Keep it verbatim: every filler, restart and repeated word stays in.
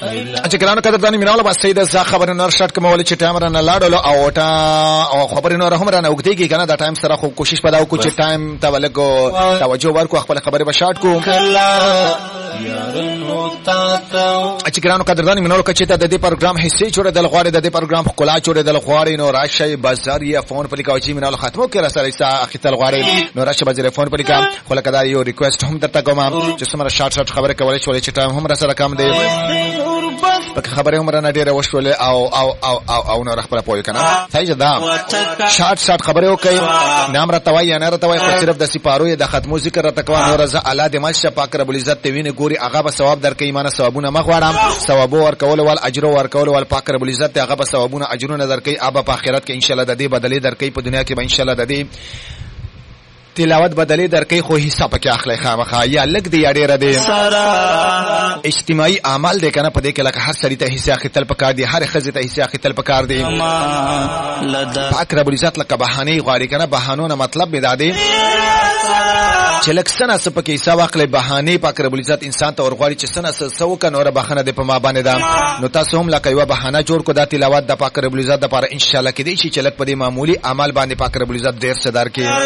چې ګرانو قدردانی میناله با سید ز خبر نور شټ کومول چې ټایم رانه لاړو او تا او خبر نور هم رانه وګدیږي کنه دا ټایم سره خو کوشش پداو کو چې ټایم ته ولګو توجه ورکو خپل خبره به شاټ کو چې ګرانو قدردانی میناله کچې ته د دې پروګرام حصے جوړه د لغواړي د دې پروګرام خلا جوړه د لغواړي نو راشي بازار یا فون په لیکو چې میناله ختمو کې را سره اخیتل غواړي نو راشي بازار فون په لیکو خلک دا یو ریکوست هم درته کوم چې سمره شارټ شارټ خبره کولای شو چې ټایم هم را سره کم دی پکې خبره هم رانه ډیره وشولې او او او او او نور خبره پوي کنه صحیح ده شارټ شارټ خبره وکي نام را توای یا نه را توای خو صرف د سپارو د ختمو ذکر را تکوا نور ز اعلی د مال پاک رب العزت ته ویني ګوري هغه به ثواب درکې ایمان ثوابونه مغواړم ثواب ورکول ول اجر ورکول ول پاک رب العزت هغه به ثوابونه اجرونه درکې اب په آخرت کې ان شاء الله د دې بدلې درکې په دنیا کې به ان شاء الله د دې تلاوت بدلې درکې خو حساب کې اخلي خامخا یا لګ دی اړه ردی اجتماعي اعمال دې کنه په دې کې لکه هر سړی ته حصہ اخیتل پکار دی هر خزه ته حصہ اخیتل پکار دی پاک رب العزت لکه بهانه غواړي کنه بهانونه مطلب می دادي چې لکسنه سپکې حساب اخلي بهانه پاک رب العزت انسان ته ورغواړي چې سنه سو کنه اور بهانه دې په ما باندې دا نو تاسو هم لکه یو بهانه جوړ کو د تلاوت د پاک رب العزت لپاره ان شاء الله کې دې شي چې لک په دې معمولی اعمال باندې پاک رب العزت ډیر صدر کې